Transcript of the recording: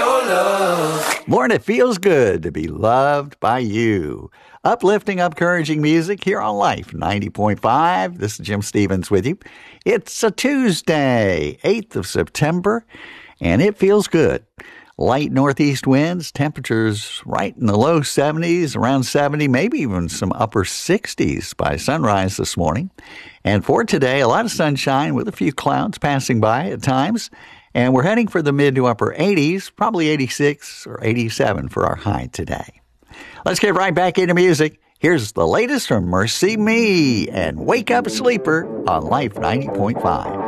your love. Lauren, it feels good to be loved by you. Uplifting, encouraging music here on Life 90.5. This is Jim Stevens with you. It's a Tuesday, 8th of September, and it feels good. Light northeast winds, temperatures right in the low 70s, around 70, maybe even some upper 60s by sunrise this morning. And for today, a lot of sunshine with a few clouds passing by at times. And we're heading for the mid to upper 80s, probably 86 or 87 for our high today. Let's get right back into music. Here's the latest from Mercy Me and Wake Up Sleeper on Life 90.5.